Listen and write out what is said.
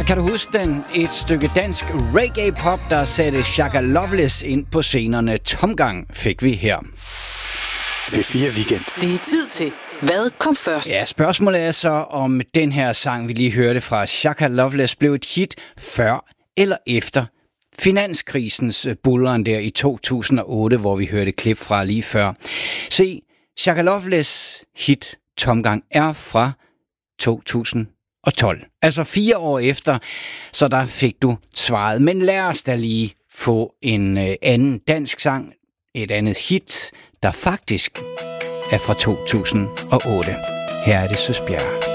Kan du huske den? Et stykke dansk reggae-pop, der satte Shaka Loveless ind på scenerne. Tomgang fik vi her. P4 Weekend. Det er tid til. Hvad kom først? Ja, spørgsmålet er så, om den her sang, vi lige hørte fra Shaka Loveless, blev et hit før eller efter finanskrisens bulderen der i 2008, hvor vi hørte klip fra lige før. Se, Shaka Loveless hit Tomgang er fra 2012. Altså 4 år efter, så der fik du svaret. Men lad os da lige få en anden dansk sang, et andet hit, der faktisk er fra 2008. Her er det Søs Bjerre.